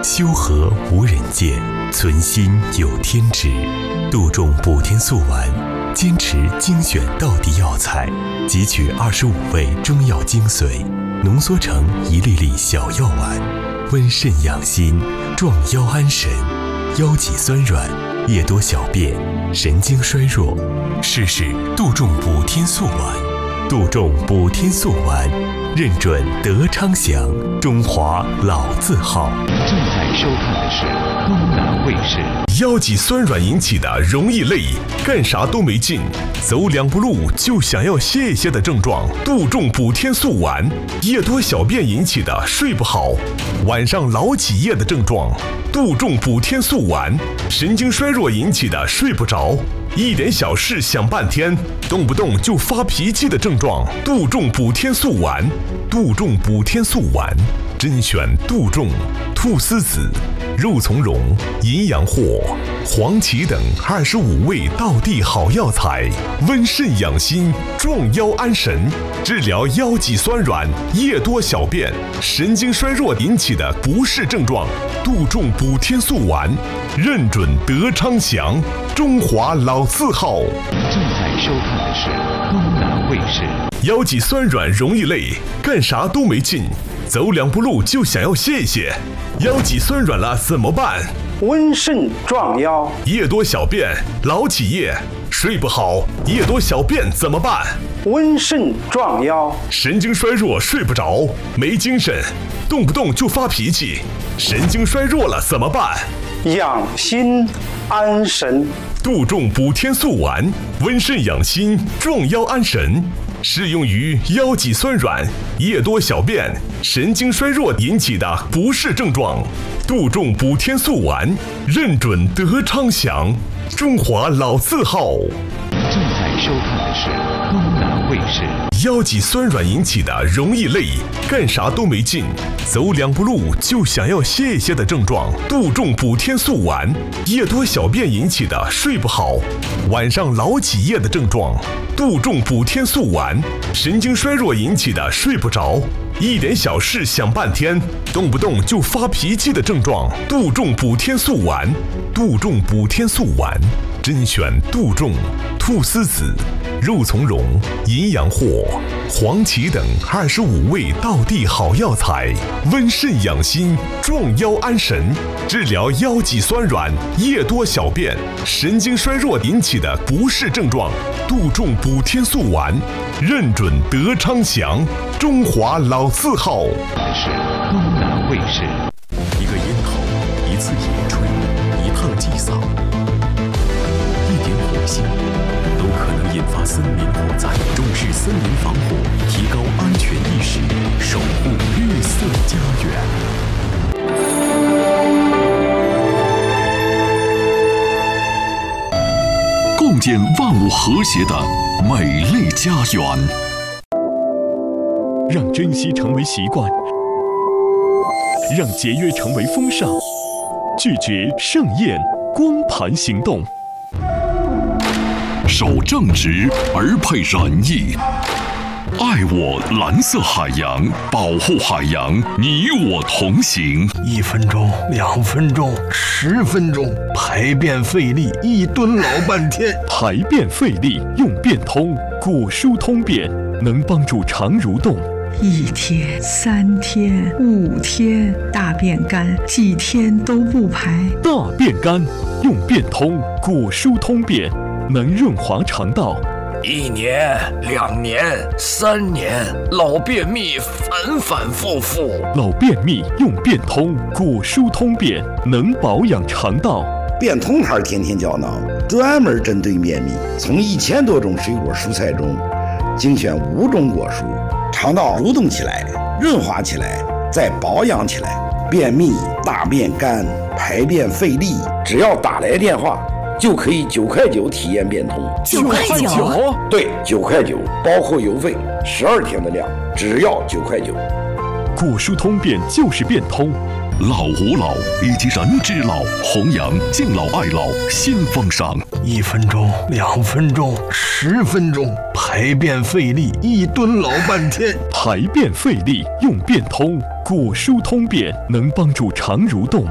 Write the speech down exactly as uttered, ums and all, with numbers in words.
修和无人见，存心有天知。杜仲补天素丸，坚持精选道地药材，汲取二十五味中药精髓，浓缩成一粒粒小药丸，温肾养心，壮腰安神，腰脊酸软，夜多小便，神经衰弱。试试杜仲补天素丸。杜仲补天素丸，认准德昌祥，中华老字号。 正在收看的是东南卫视。 腰脊酸软引起的容易累，干啥都没劲，走两步路就想要歇一歇的症状，杜仲补天素丸；夜多小便引起的睡不好，晚上老起夜的症状，杜仲补天素丸；神经衰弱引起的睡不着，一点小事想半天，动不动就发脾气的症状，杜仲补天素丸。杜仲补天素丸，甄选杜仲、菟丝子、肉苁蓉、淫羊藿、黄芪等二十五味道地好药材，温肾养心，壮腰安神，治疗腰脊酸软、夜多小便、神经衰弱引起的不适症状。杜仲补天素丸，认准德昌祥，中华老字号。 正在收看的是东南卫视。 腰脊酸软容易累，干啥都没劲，走两步路就想要歇一歇。腰脊酸软了怎么办？ 温肾壮腰。 夜多小便，老起夜，睡不好，夜多小便怎么办？ 温肾壮腰。 神经衰弱，睡不着，没精神，动不动就发脾气，神经衰弱了怎么办？ 养心安神。 杜仲补天素丸，温肾养心，壮腰安神，适用于腰脊酸软、夜多小便、神经衰弱引起的不适症状。杜仲补天素丸，认准德昌祥，中华老字号。 正在收看的是东南卫视。 腰脊酸软引起的容易累，干啥都没劲，走两步路就想要歇一歇的症状，杜仲补天素丸；夜多小便引起的睡不好，晚上老起夜的症状，杜仲补天素丸；神经衰弱引起的睡不着，一点小事想半天，动不动就发脾气的症状，杜仲补天素丸。杜仲补天素丸，甄选杜仲、菟丝子、肉苁蓉、淫羊藿、黄芪等二十五味道地好药材，温肾养心，壮腰安神，治疗腰脊酸软、夜多小便、神经衰弱引起的不适症状。杜仲补天素丸，认准德昌祥，中华老字号。 是东南卫视。 一个烟头，一次野炊，一趟祭扫，一点火星都可能引发森林火灾。重视森林防火，提高安全意识，守护绿色家园。共建万物和谐的美丽家园，让珍惜成为习惯，让节约成为风尚，拒绝盛宴光盘行动，守正直而配仁义，爱我蓝色海洋，保护海洋，你我同行。 一分钟，两分钟，十分钟，排便费力，一蹲老半天。 排便费力用便通，果蔬通便能帮助肠蠕动。 一天、三天、五天，大便干，几天都不排。 大便干用便通，果蔬通便能润滑肠道。 一年、两年、三年，老便秘反反复复。 老便秘用便通，果蔬通便能保养肠道。 便通牌天天胶囊专门针对便秘，从一千多种水果蔬菜中精选五种果蔬，肠道蠕动起来，润滑起来，再保养起来。便秘、大便干、排便费力，只要打来电话就可以九块九体验便通。 九块九？ 对，九块九，包括邮费，十二天的量，只要九块九。 果蔬通便就是便通。老吾老以及人之老，弘扬敬老爱老新风尚。 一分钟，两分钟，十分钟，排便费力，一蹲老半天。 排便费力用便通，果蔬通便能帮助肠蠕动。